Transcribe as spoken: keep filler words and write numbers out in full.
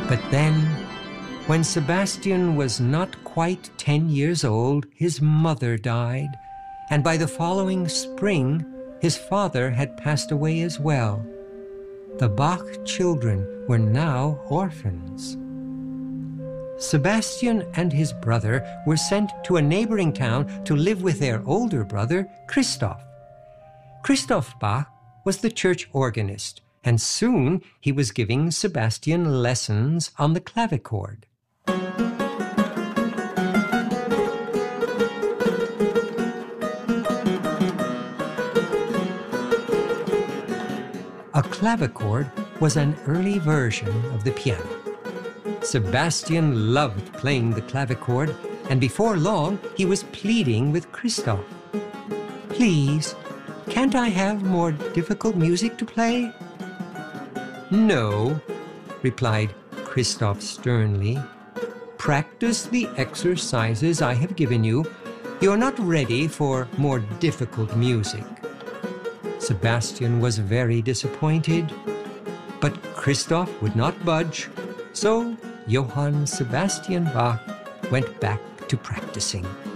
But then, when Sebastian was not quite ten years old, his mother died, and by the following spring, his father had passed away as well. The Bach children were now orphans. Sebastian and his brother were sent to a neighboring town to live with their older brother, Christoph. Christoph Bach was the church organist, and soon he was giving Sebastian lessons on the clavichord. A clavichord was an early version of the piano. Sebastian loved playing the clavichord, and before long he was pleading with Christoph. "Please, can't I have more difficult music to play?" "No," replied Christoph sternly. "Practice the exercises I have given you. You're not ready for more difficult music." Sebastian was very disappointed, but Christoph would not budge, so Johann Sebastian Bach went back to practicing.